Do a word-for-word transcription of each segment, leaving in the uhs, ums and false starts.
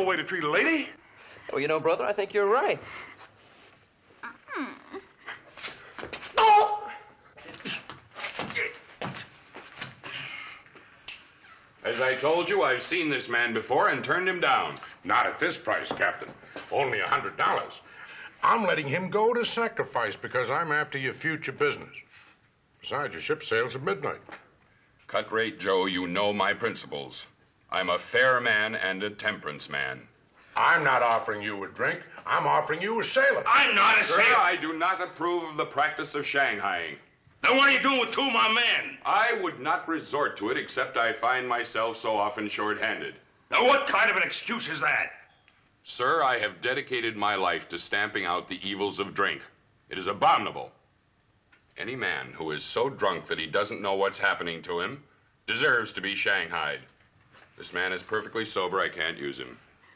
way to treat a lady. Well, you know, brother, I think you're right. Oh! As I told you, I've seen this man before and turned him down. Not at this price, Captain. Only a hundred dollars. I'm letting him go to sacrifice because I'm after your future business. Besides, your ship sails at midnight. Cut rate, Joe, you know my principles. I'm a fair man and a temperance man. I'm not offering you a drink. I'm offering you a sailor. I'm not a Sir, sailor. I do not approve of the practice of Shanghaiing. Then what are you doing with two of my men? I would not resort to it except I find myself so often short-handed. Now, what kind of an excuse is that? Sir, I have dedicated my life to stamping out the evils of drink. It is abominable. Any man who is so drunk that he doesn't know what's happening to him deserves to be shanghaied. This man is perfectly sober. I can't use him.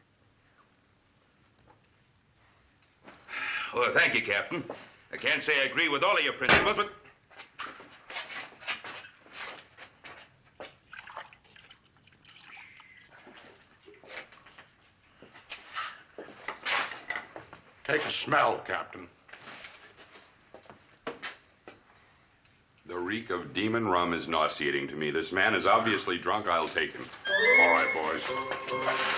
Well, thank you, Captain. I can't say I agree with all of your principles, but... Take a smell, Captain. The reek of demon rum is nauseating to me. This man is obviously drunk. I'll take him. All right, boys.